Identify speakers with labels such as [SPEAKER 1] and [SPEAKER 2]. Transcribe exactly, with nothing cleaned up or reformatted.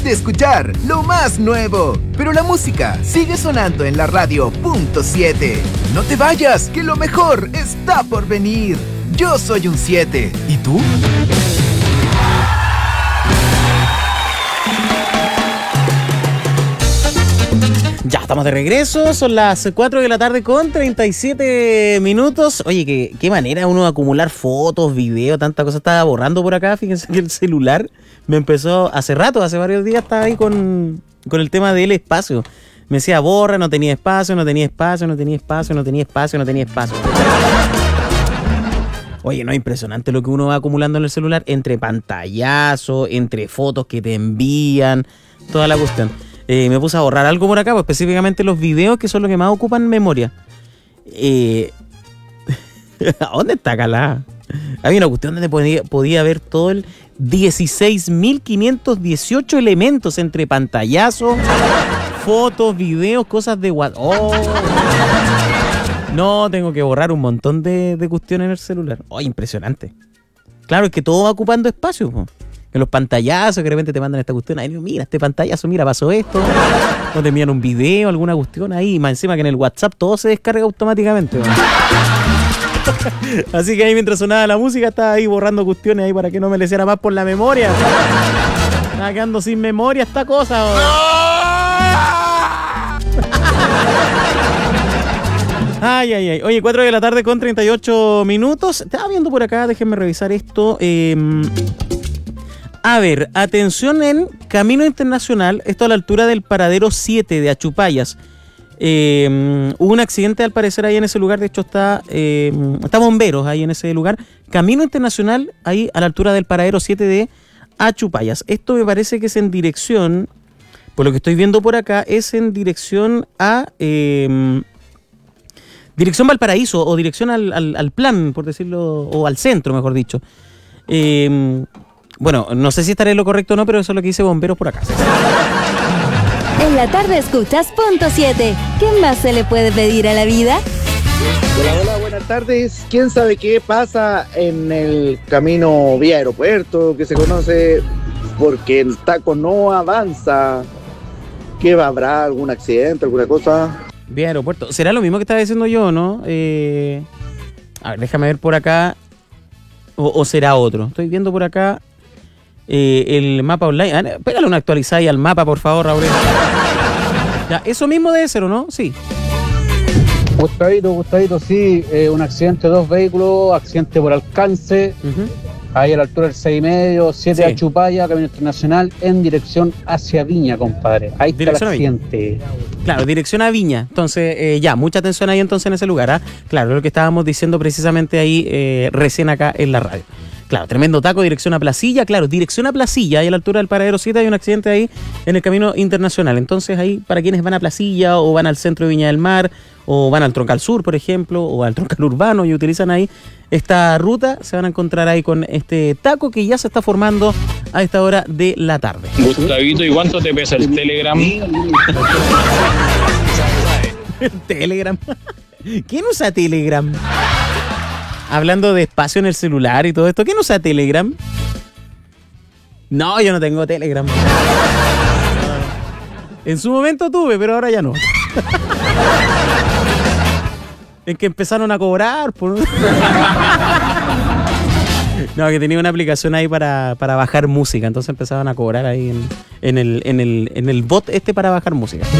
[SPEAKER 1] de escuchar lo más nuevo, pero la música sigue sonando en la radio punto siete. No te vayas, que lo mejor está por venir. Yo soy un siete. ¿Y tú?
[SPEAKER 2] Ya estamos de regreso, son las cuatro de la tarde con treinta y siete minutos. Oye, qué, qué manera uno de acumular fotos, videos, tanta cosa. Estaba borrando por acá, fíjense que el celular me empezó hace rato, hace varios días estaba ahí con, con el tema del espacio. Me decía borra, no tenía espacio, no tenía espacio, no tenía espacio, no tenía espacio, no tenía espacio. Oye, no, es impresionante lo que uno va acumulando en el celular, entre pantallazos, entre fotos que te envían, toda la cuestión. Eh, me puse a borrar algo por acá, pues específicamente los videos que son los que más ocupan memoria. Eh, ¿A dónde está Calá? Había una cuestión donde podía, podía ver todo el dieciséis mil quinientos dieciocho elementos entre pantallazos, fotos, videos, cosas de WhatsApp. Oh. No, tengo que borrar un montón de, de cuestiones en el celular. Oh, impresionante. Claro, es que todo va ocupando espacio, po. Que los pantallazos, que de repente te mandan esta cuestión, ahí, mira, este pantallazo, mira, pasó esto, o te envían un video, alguna cuestión ahí, más encima que en el WhatsApp todo se descarga automáticamente. Así que ahí mientras sonaba la música estaba ahí borrando cuestiones ahí para que no me le hiciera más por la memoria. Estaba quedando sin memoria esta cosa. Ay, ay, ay. Oye, cuatro de la tarde con treinta y ocho minutos. Estaba viendo por acá, déjenme revisar esto. Eh... A ver, atención en Camino Internacional, esto a la altura del paradero siete de Achupayas. Eh, hubo un accidente al parecer ahí en ese lugar, de hecho está, eh, está bomberos ahí en ese lugar. Camino Internacional, ahí a la altura del paradero siete de Achupayas. Esto me parece que es en dirección, por lo que estoy viendo por acá, es en dirección a... Eh, dirección Valparaíso o dirección al, al, al plan, por decirlo, o al centro, mejor dicho. Eh... Bueno, no sé si estaré en lo correcto o no, pero eso es lo que dice bomberos por acá.
[SPEAKER 3] En la tarde escuchas punto siete. ¿Qué más se le puede pedir a la vida?
[SPEAKER 4] Hola, hola, buenas tardes. ¿Quién sabe qué pasa en el camino vía aeropuerto, que se conoce porque el taco no avanza? ¿Qué va, habrá algún accidente, alguna cosa?
[SPEAKER 2] Vía aeropuerto. ¿Será lo mismo que estaba diciendo yo, no? Eh, a ver, déjame ver por acá. O, o será otro. Estoy viendo por acá eh, el mapa online. Ah, pégale una actualizada ahí al mapa, por favor, Raúl. Ya, eso mismo debe ser, ¿o no? Sí.
[SPEAKER 5] Gustavito, Gustavito, sí. Eh, un accidente de dos vehículos, accidente por alcance. Uh-huh. Ahí a la altura del seis y medio, siete sí. Achupaya, Camino Internacional, en dirección hacia Viña, compadre. Ahí está dirección el accidente.
[SPEAKER 2] Claro, dirección a Viña. Entonces, eh, ya, mucha atención ahí entonces en ese lugar. ¿eh? Claro, lo que estábamos diciendo precisamente ahí eh, recién acá en la radio. Claro, tremendo taco, dirección a Placilla. Claro, dirección a Placilla, ahí a la altura del paradero siete hay un accidente ahí en el Camino Internacional. Entonces ahí, para quienes van a Placilla o van al centro de Viña del Mar, o van al Troncal Sur, por ejemplo, o al Troncal Urbano y utilizan ahí esta ruta, se van a encontrar ahí con este taco que ya se está formando a esta hora de la tarde.
[SPEAKER 6] Gustavito, ¿y cuánto te pesa el Telegram?
[SPEAKER 2] ¿El Telegram? ¿Quién usa Telegram? Hablando de espacio en el celular y todo esto, ¿quién usa Telegram? No, yo no tengo Telegram. En su momento tuve, pero ahora ya no. Es que empezaron a cobrar por... No, que tenía una aplicación ahí para, para bajar música, entonces empezaban a cobrar ahí en, en, el, en, el, en el bot este para bajar música.